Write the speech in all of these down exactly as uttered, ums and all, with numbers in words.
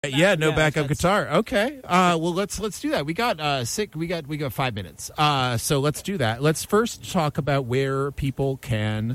Yeah, no Yeah, backup that's- guitar. Okay. Uh, well, let's let's do that. We got uh, sick. We got we got five minutes. Uh, so let's do that. Let's first talk about where people can,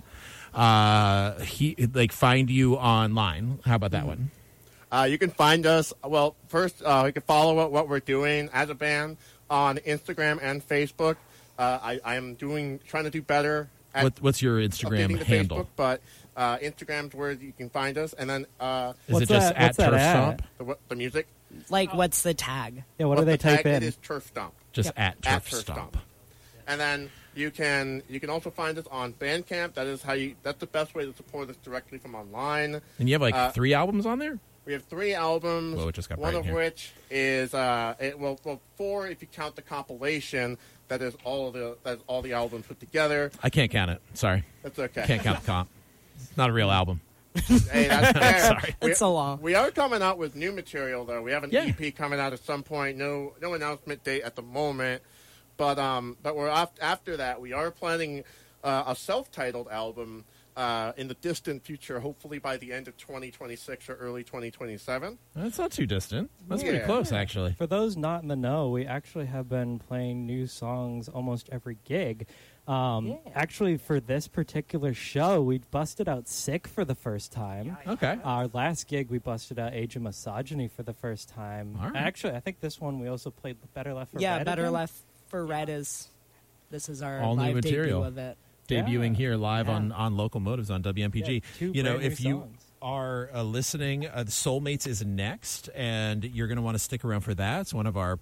uh, he, like find you online. How about that one? Uh, you can find us. Well, first uh, you can follow what, what we're doing as a band on Instagram and Facebook. Uh, I I am doing trying to do better. At What, what's your Instagram updating the handle? Facebook, but uh, Instagram's where you can find us, and then uh, Is What's it just that- at what's that Turf at? Stomp? the, what- the music. Like, what's the tag? Yeah, what But do they the tag type in? It is Turf Stomp. Just Yep. at Turf At Turf Stomp. Stomp. And then you can you can also find us on Bandcamp. That is how you. That's the best way to support us directly from online. And you have like Uh, three albums on there. We have three albums. Whoa, it just got one bright of in here. which is uh, it, well, well, four if you count the compilation. That is all of the that's all the albums put together. I can't count it. Sorry, That's okay. can't count the comp. It's not a real album. Hey, that's fair. Sorry. We, It's so long. We are coming out with new material though. We have an Yeah. E P coming out at some point. No, no announcement date at the moment. But um, but we're af- after that. We are planning uh, a self-titled album uh, in the distant future. Hopefully by the end of twenty twenty-six or early twenty twenty-seven. That's not too distant. That's pretty Yeah. close, actually. For those not in the know, we actually have been playing new songs almost every gig. Um, Yeah. Actually, for this particular show, we busted out Sick for the first time. Okay. Our last gig, we busted out Age of Misogyny for the first time. All right. Actually, I think this one we also played Better Left for Yeah, Red Better again. Left for Red is. This is our All new live material. debut of it. Debuting Yeah. here live Yeah. on, on Locomotives on W M P G. Yeah, two you know, brand new if you songs. are uh, listening, uh, Soulmates is next, and you're going to want to stick around for that. It's one of our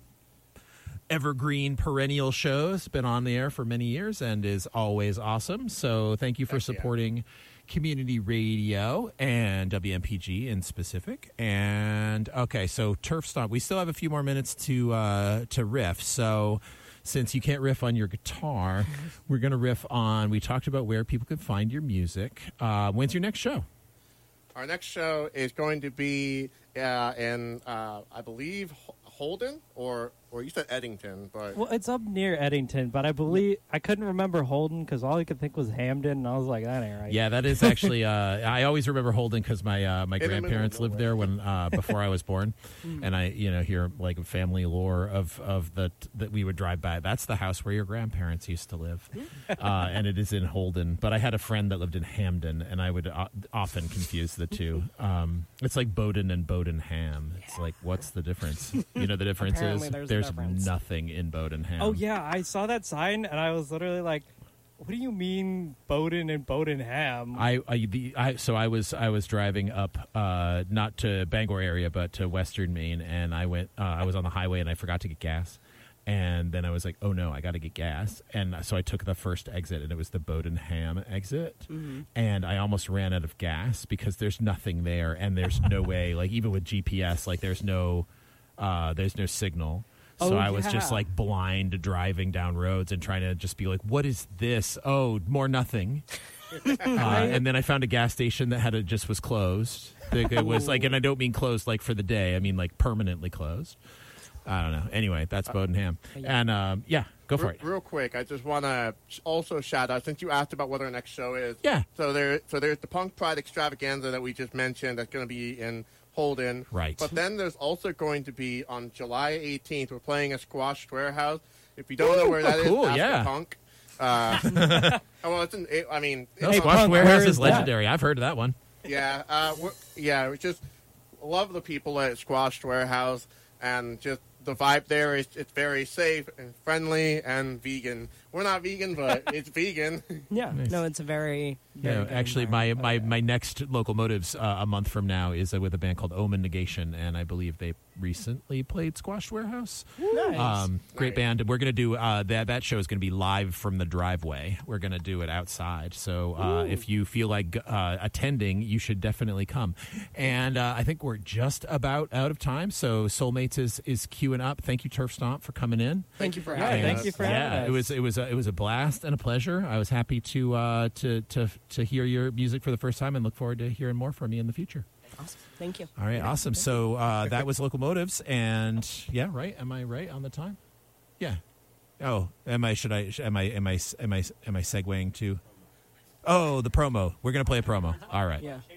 evergreen perennial shows. Been on the air for many years and is always awesome. So thank you for Heck yeah. supporting community radio and W M P G in specific. And okay, so Turf Stomp. We still have a few more minutes to uh, to riff. So since you can't riff on your guitar, we're going to riff on. We talked about where people can find your music. Uh, when's your next show? Our next show is going to be uh, in uh, I believe Ho- Holden or or you said Eddington, but Well, it's up near Eddington, but I believe I couldn't remember Holden because all I could think was Hamden, and I was like, that ain't right. Yeah, that is actually. Uh, I always remember Holden because my uh, my In the middle of grandparents lived there nowhere. when uh, before I was born, and I you know hear like family lore of of the that we would drive by. That's the house where your grandparents used to live, uh, and it is in Holden. But I had a friend that lived in Hamden, and I would uh, often confuse the two. Um, it's like Bowden and Bowdenham. It's like what's the difference? You know the difference Apparently is there's a there's difference. nothing in Bowdenham. Oh yeah, I saw that sign, and I was literally like, "What do you mean, Bowden and Bowdenham?" I, I, the, I so I was I was driving up uh, not to Bangor area but to Western Maine, and I went uh, I was on the highway and I forgot to get gas, and then I was like, oh no, I got to get gas, and so I took the first exit, and it was the Bowdenham exit, Mm-hmm. and I almost ran out of gas because there's nothing there, and there's no way, like even with G P S, like there's no uh, there's no signal. So Oh, I was yeah. just like blind driving down roads and trying to just be like, what is this? Oh, more nothing. uh, and then I found a gas station that had a, just was closed. Like, it was like, and I don't mean closed like for the day. I mean like permanently closed. I don't know. Anyway, that's Bowdenham. And um, yeah, go for Re- it. real quick, I just want to also shout out since you asked about what our next show is. Yeah. So there, so there's the Punk Pride Extravaganza that we just mentioned. That's going to be in Holden. Right. But then there's also going to be on July eighteenth. We're playing a Squash Warehouse. If you don't know where that oh, is, cool, ask yeah. the Punk. Uh, oh, well, it's in, it, I mean, No, it's- Squash Punk, Warehouse where is is that? legendary. I've heard of that one. yeah, uh, we're, yeah, we just love the people at Squash Warehouse, and just the vibe there is it's very safe and friendly and vegan. We're not vegan, but it's vegan. yeah, Nice. No, it's a very. very Yeah, good actually, my, environment. my, my next Locomotives uh, a month from now is uh, with a band called Omen Negation, and I believe they recently played Squash Warehouse. Nice. Um, great Nice. band, and we're going to do uh, that. That show is going to be live from the driveway. We're going to do it outside. So uh, if you feel like uh, attending, you should definitely come. And uh, I think we're just about out of time. So Soulmates is is queuing up. Thank you, Turf Stomp, for coming in. Thank you for Yeah, having thank us. you for yeah, having us. it was it was a, it was a blast and a pleasure. I was happy to uh, to to to hear your music for the first time, and look forward to hearing more from you in the future. Awesome. Thank you. All right, awesome. So uh, that was Locomotives, and yeah, right. Am I right on the time? Yeah. Oh, am I? Should I? Am I? Am I? Am I? Am I segueing to? Oh, the promo. We're gonna play a promo. All right. Yeah.